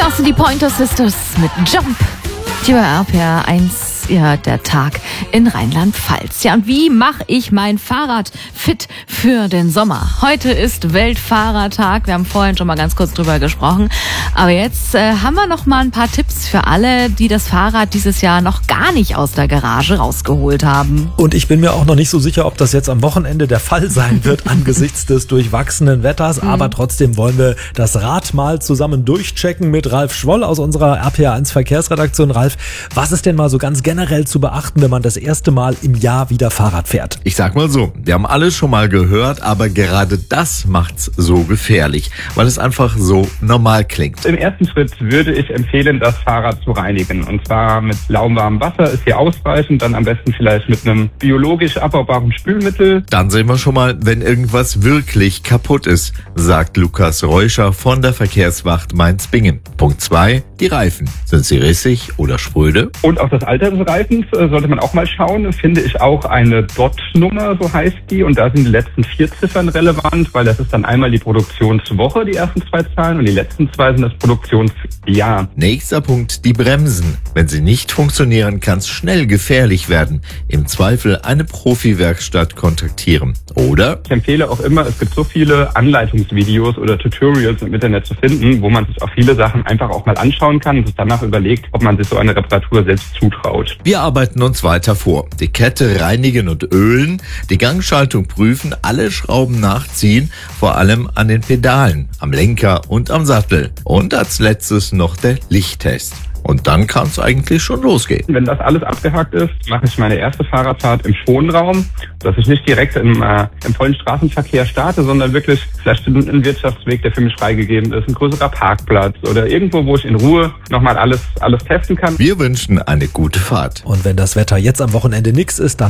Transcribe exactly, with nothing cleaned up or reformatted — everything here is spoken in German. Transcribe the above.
Das sind die Pointer Sisters mit Jump. Hier bei R P R eins, ja, der Tag in Rheinland-Pfalz. Ja, und wie mache ich mein Fahrrad fit für den Sommer? Heute ist Weltfahrradtag. Wir haben vorhin schon mal ganz kurz drüber gesprochen. Aber jetzt äh, haben wir noch mal ein paar Tipps für alle, die das Fahrrad dieses Jahr noch gar nicht aus der Garage rausgeholt haben. Und ich bin mir auch noch nicht so sicher, ob das jetzt am Wochenende der Fall sein wird angesichts des durchwachsenen Wetters. Mhm. Aber trotzdem wollen wir das Rad mal zusammen durchchecken mit Ralf Schwoll aus unserer R P R eins Verkehrsredaktion. Ralf, was ist denn mal so ganz generell zu beachten, wenn man das erste Mal im Jahr wieder Fahrrad fährt? Ich sag mal so, wir haben alles schon mal gehört, aber gerade das macht's so gefährlich, weil es einfach so normal klingt. Im ersten Schritt würde ich empfehlen, das Fahrrad zu reinigen. Und zwar mit lauwarmem Wasser ist hier ausreichend, dann am besten vielleicht mit einem biologisch abbaubaren Spülmittel. Dann sehen wir schon mal, wenn irgendwas wirklich kaputt ist, sagt Lukas Reuscher von der Verkehrswacht Mainz-Bingen. Punkt zwei, die Reifen. Sind sie rissig oder spröde? Und auch das Alter des Reifens äh, sollte man auch mal schauen. Finde ich auch eine D O T-Nummer, so heißt die. Und da sind die letzten vier Ziffern relevant, weil das ist dann einmal die Produktionswoche, die ersten zwei Zahlen, und die letzten zwei sind das Produktionsjahr. Nächster Punkt, die Bremsen. Wenn sie nicht funktionieren, kann es schnell gefährlich werden. Im Zweifel eine Profi-Werkstatt kontaktieren. Oder? Ich empfehle auch immer, es gibt so viele Anleitungsvideos oder Tutorials im Internet zu finden, wo man sich auch viele Sachen einfach auch mal anschauen kann und sich danach überlegt, ob man sich so eine Reparatur selbst zutraut. Wir arbeiten uns weiter vor. Die Kette reinigen und ölen, die Gangschaltung prüfen, alle Schrauben nachziehen, vor allem an den Pedalen, am Lenker und am Sattel. Und als letztes noch der Lichttest. Und dann kann es eigentlich schon losgehen. Wenn das alles abgehakt ist, mache ich meine erste Fahrradfahrt im Schonraum, dass ich nicht direkt im, äh, im vollen Straßenverkehr starte, sondern wirklich vielleicht einen Wirtschaftsweg, der für mich freigegeben ist, ein größerer Parkplatz oder irgendwo, wo ich in Ruhe nochmal alles, alles testen kann. Wir wünschen eine gute Fahrt. Und wenn das Wetter jetzt am Wochenende nix ist, dann